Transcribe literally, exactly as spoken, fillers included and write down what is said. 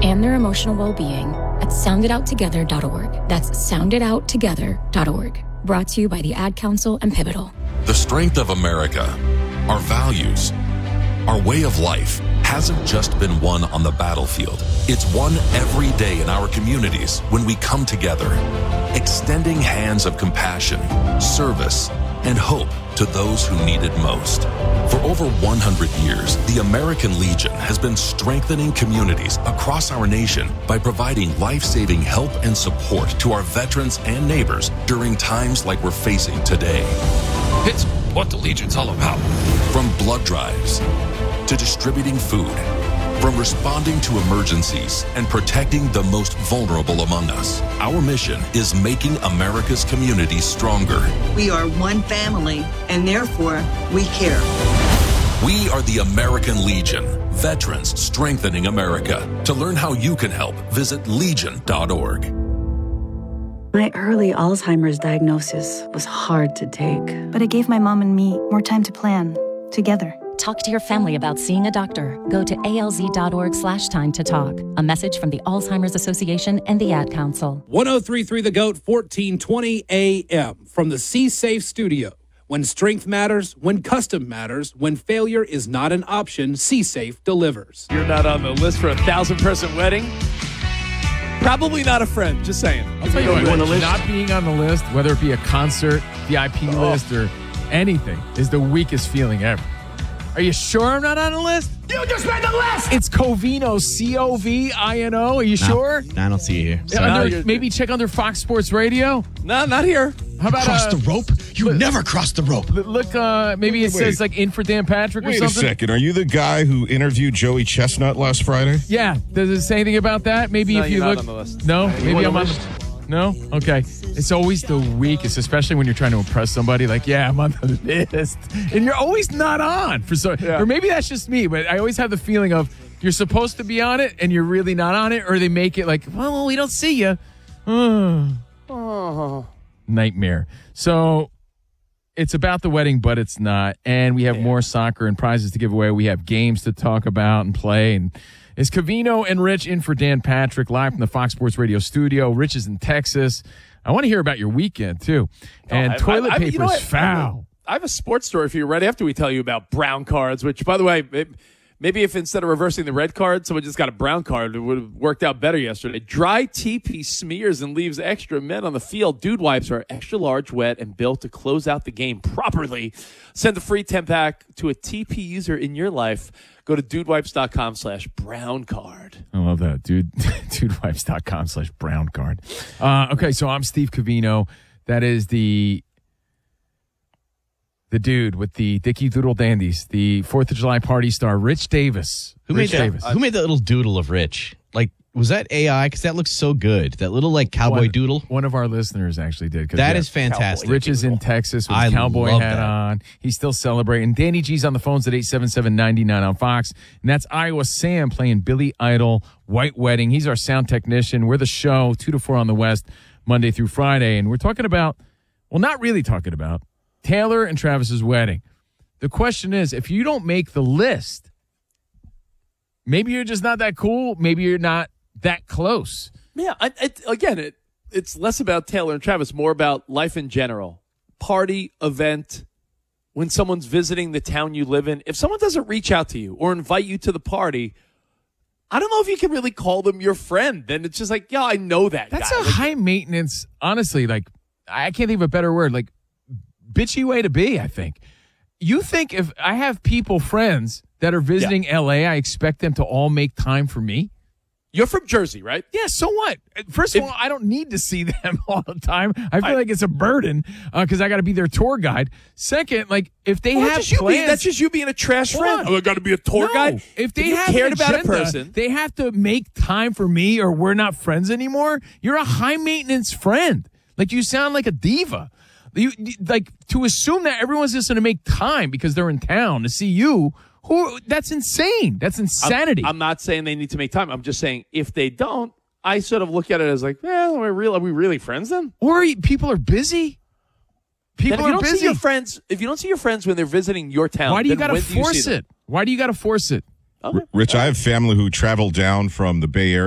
and their emotional well-being at sound it out together dot org. That's sound it out together dot org. Brought to you by the Ad Council and Pivotal. The strength of America, our values, our way of life hasn't just been won on the battlefield. It's won every day in our communities when we come together, extending hands of compassion, service, and hope to those who need it most. For over one hundred years, the American Legion has been strengthening communities across our nation by providing life-saving help and support to our veterans and neighbors during times like we're facing today. It's what the Legion's all about. From blood drives to distributing food, from responding to emergencies and protecting the most vulnerable among us, our mission is making America's communities stronger. We are one family, and therefore, we care. We are the American Legion, veterans strengthening America. To learn how you can help, visit legion dot org. My early Alzheimer's diagnosis was hard to take. But it gave my mom and me more time to plan, together. Talk to your family about seeing a doctor. Go to A L Z dot org slash time to talk. A message from the Alzheimer's Association and the Ad Council. one oh three point three The GOAT, fourteen twenty A M from the C-Safe studio. When strength matters, when custom matters, when failure is not an option, C-Safe delivers. You're not on the list for a thousand-person wedding? Probably not a friend, just saying. I'll tell you what, not being on the list, whether it be a concert, V I P oh. list, or anything, is the weakest feeling ever. Are you sure I'm not on the list? You just made the list! It's Covino, C O V I N O. Are you no, sure? I don't see you here. Yeah, under, maybe check under Fox Sports Radio? No, not here. How about cross uh, the rope? You look, never cross the rope. Look, uh, maybe it wait, says like in for Dan Patrick or wait something. Wait a second. Are you the guy who interviewed Joey Chestnut last Friday? Yeah. Does it say anything about that? Maybe no, if you you're look. Not on the list. No, you maybe I'm on. list? No? Okay. It's always the weakest, especially when you're trying to impress somebody. Like, yeah, I'm on the list. And you're always not on. for so, yeah. Or maybe that's just me, but I always have the feeling of you're supposed to be on it and you're really not on it, or they make it like, well, we don't see you. oh. Nightmare. So it's about the wedding, but it's not. And we have yeah. more soccer and prizes to give away. We have games to talk about and play. And it's Covino and Rich in for Dan Patrick, live from the Fox Sports Radio studio. Rich is in Texas. I want to hear about your weekend, too. And oh, I, toilet I, I, paper you know is foul. I have a sports story for you right after we tell you about brown cards, which, by the way, it, maybe if instead of reversing the red card, someone just got a brown card, it would have worked out better yesterday. Dry T P smears and leaves extra men on the field. Dude wipes are extra large, wet, and built to close out the game properly. Send a free ten-pack to a T P user in your life. Go to dudewipes.com slash brown card. I love that, dude. dudewipes.com slash brown card. Uh, okay, so I'm Steve Covino. That is the the dude with the Dickie Doodle Dandies, the fourth of July party star, Rich Davis. Who Rich made that, Davis. Uh, who made that little doodle of Rich? Like, was that A I? Because that looks so good. That little, like, cowboy one, doodle. One of our listeners actually did. That yeah, is fantastic. Rich is in Texas with I his cowboy love hat that. on. He's still celebrating. Danny G's on the phones at eight seven seven, nine nine on Fox. And that's Iowa Sam playing Billy Idol, White Wedding. He's our sound technician. We're the show, two to four on the West, Monday through Friday. And we're talking about, well, not really talking about, Taylor and Travis's wedding. The question is, if you don't make the list, maybe you're just not that cool. Maybe you're not that close. Yeah, I, it, again, it it's less about Taylor and Travis, more about life in general. Party, event, when someone's visiting the town you live in. If someone doesn't reach out to you or invite you to the party, I don't know if you can really call them your friend. Then it's just like, yeah, I know that That's guy. a like, high maintenance, honestly, like, I can't think of a better word, like, bitchy way to be, I think. You think if I have people, friends, that are visiting yeah. L A, I expect them to all make time for me? You're from Jersey, right? Yeah, so what? First of if, all, I don't need to see them all the time. I feel I, like it's a burden because uh, I got to be their tour guide. Second, like, if they well, have that's plans. Being, that's just you being a trash Hold friend. on. Oh, I got to be a tour no, guide? If they if have cared agenda, about a person, they have to make time for me or we're not friends anymore. You're a high-maintenance friend. Like, you sound like a diva. You, like, to assume that everyone's just going to make time because they're in town to see you, who that's insane. That's insanity. I'm, I'm not saying they need to make time. I'm just saying if they don't, I sort of look at it as like, well, are we, real, are we really friends then? Or people are busy. People then if are you don't busy. See your friends, if you don't see your friends when they're visiting your town, why do you got to force it? Why do you got to force it? Okay. Rich, I have family who travel down from the Bay Area